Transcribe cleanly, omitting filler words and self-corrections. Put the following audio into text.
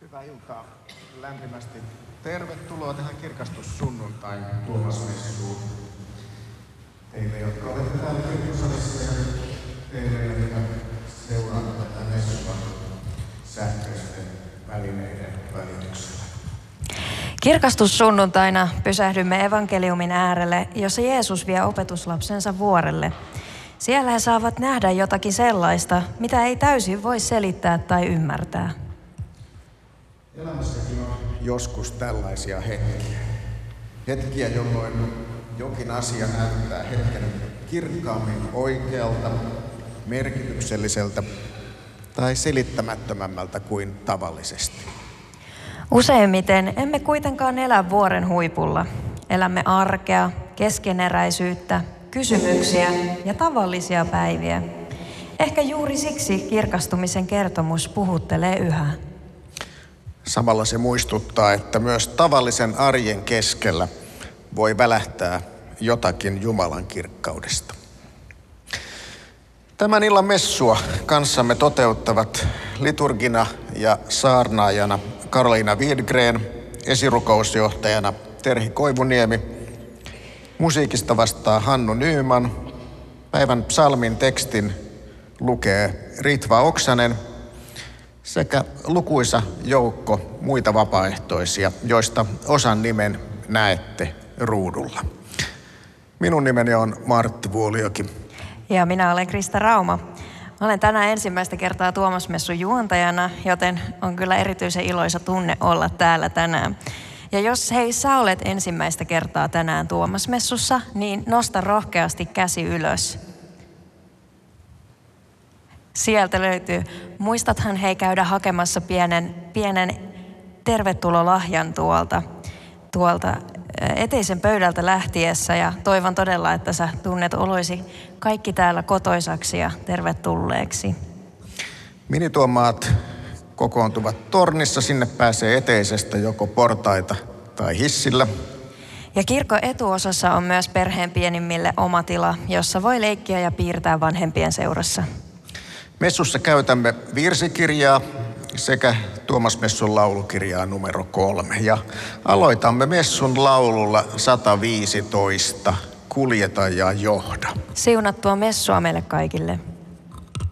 Hyvää iltaa. Lämpimästi tervetuloa tähän kirkastussunnuntain Tuomasmessuun. Teille, jotka olette täällä kirkkosalissa ja teille, jotka seuraatte tätä messua sähköisten välineiden välityksellä. Kirkastussunnuntaina pysähdymme evankeliumin äärelle, jossa Jeesus vie opetuslapsensa vuorelle. Siellä he saavat nähdä jotakin sellaista, mitä ei täysin voi selittää tai ymmärtää. Elämässäkin on joskus tällaisia hetkiä. Hetkiä, jolloin jokin asia näyttää hetken kirkkaammin oikealta, merkitykselliseltä tai selittämättömämmältä kuin tavallisesti. Useimmiten emme kuitenkaan elä vuoren huipulla. Elämme arkea, keskeneräisyyttä, kysymyksiä ja tavallisia päiviä. Ehkä juuri siksi kirkastumisen kertomus puhuttelee yhä. Samalla se muistuttaa, että myös tavallisen arjen keskellä voi välähtää jotakin Jumalan kirkkaudesta. Tämän illan messua kanssamme toteuttavat liturgina ja saarnaajana Karoliina Widgren, esirukousjohtajana Terhi Koivuniemi, musiikista vastaa Hannu Nyman, päivän psalmin tekstin lukee Ritva Oksanen sekä lukuisa joukko muita vapaaehtoisia, joista osan nimen näette ruudulla. Minun nimeni on Martti Vuolioki. Ja minä olen Krista Rauma. Olen tänään ensimmäistä kertaa Tuomasmessun juontajana, joten on kyllä erityisen iloisa tunne olla täällä tänään. Ja jos hei sä olet ensimmäistä kertaa tänään Tuomasmessussa, niin nosta rohkeasti käsi ylös. Sieltä löytyy. Muistathan hei käydä hakemassa pienen tervetulolahjan tuolta eteisen pöydältä lähtiessä ja toivon todella, että sä tunnet oloisi kaikki täällä kotoisaksi ja tervetulleeksi. Minituomaat kokoontuvat tornissa, sinne pääsee eteisestä joko portaita tai hissillä. Ja kirkon etuosassa on myös perheen pienimmille oma tila, jossa voi leikkiä ja piirtää vanhempien seurassa. Messussa käytämme virsikirjaa sekä Tuomasmessun laulukirjaa numero 3. Ja aloitamme messun laululla 115, Kuljeta ja johda. Siunattua messua meille kaikille.